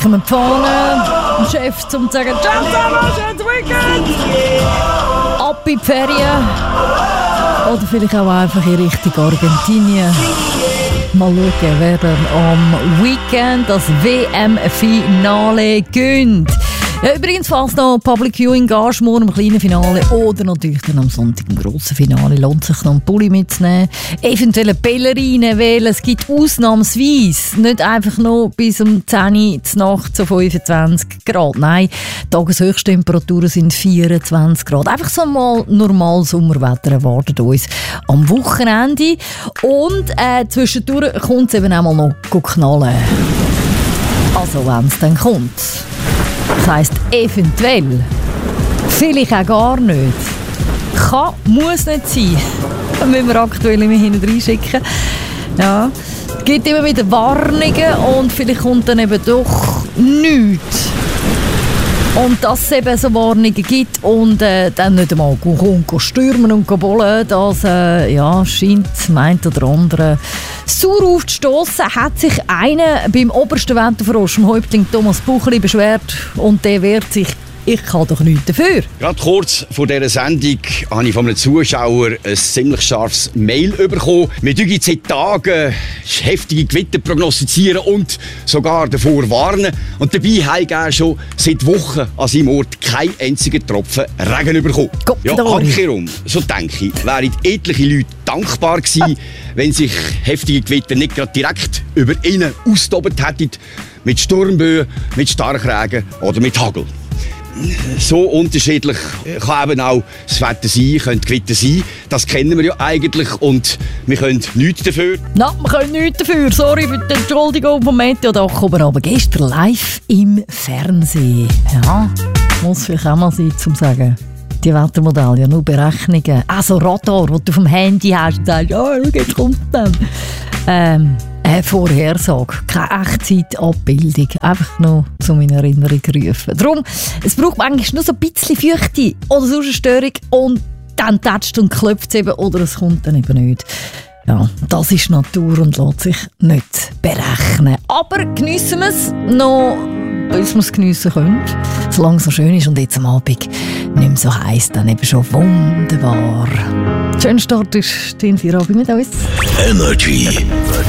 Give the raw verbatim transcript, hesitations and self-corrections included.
senken wir die Fahne. Chef, zum zu sagen, ciao zusammen, schönes Weekend. Ab in die Ferien. Oder vielleicht auch einfach in Richtung Argentinien. Mal schauen, wer dann am Weekend das W M-Finale gönnt. Ja, übrigens, falls noch Public Viewing gehst, morgen im kleinen Finale oder natürlich dann am Sonntag im grossen Finale, lohnt sich noch einen Pulli mitzunehmen. Eventuell eine Ballerine wählen. Es gibt ausnahmsweise nicht einfach noch bis um zehn Uhr zur Nacht so fünfundzwanzig Grad. Nein, Tageshöchsttemperaturen sind vierundzwanzig Grad. Einfach so mal normales Sommerwetter erwartet uns am Wochenende. Und äh, zwischendurch kommt es eben auch mal noch knallen. Also wenn es dann kommt. Das heisst eventuell, vielleicht auch gar nicht. Kann, muss nicht sein. Da müssen wir aktuell immer hinten reinschicken. Ja. Es gibt immer wieder Warnungen und vielleicht kommt dann eben doch nichts. Und dass es eben so Warnungen gibt und äh, dann nicht einmal stürmen und bollen, das äh, ja, scheint meint oder andere sauer aufzustossen, hat sich einer beim obersten Wetterfrosch, dem Häuptling Thomas Buchli, beschwert und der wehrt sich. Ich kann doch nichts dafür. Gerade kurz vor dieser Sendung habe ich von einem Zuschauer ein ziemlich scharfes Mail bekommen. Wir dürfen seit Tagen heftige Gewitter prognostizieren und sogar davor warnen. Und dabei habe ich schon seit Wochen an seinem Ort keinen einzigen Tropfen Regen bekommen. Gott, ja, handkehrum, so denke ich, wären etliche Leute dankbar gewesen, wenn sich heftige Gewitter nicht gerade direkt über ihnen ausgetobt hätten. Mit Sturmböen, mit Starkregen oder mit Hagel. So unterschiedlich kann eben auch das Wetter sein, können Gewitter sein. Das kennen wir ja eigentlich und wir können nichts dafür. Na, wir können nichts dafür. Sorry für die Entschuldigung vom Meteodach, aber gestern live im Fernsehen. Ja, muss vielleicht auch mal sein, um zu sagen. Die Wettermodelle, ja nur Berechnungen. Also Radar, das du vom Handy hast und sagst, ja, jetzt kommt dann. Ähm, eine Vorhersage, keine Echtzeit-Abbildung. Einfach noch zu meiner Erinnerung rufen. Darum, es braucht manchmal nur so ein bisschen Feuchte oder sonst eine Störung und dann tätscht und klopft es eben oder es kommt dann eben nicht. Ja, das ist Natur und lässt sich nicht berechnen. Aber geniessen wir es noch, bis wir es geniessen können. Solange es so schön ist und jetzt am Abend nicht mehr so heiß, dann eben schon wunderbar. Schönen Start ist den Feierabend mit uns. Energy.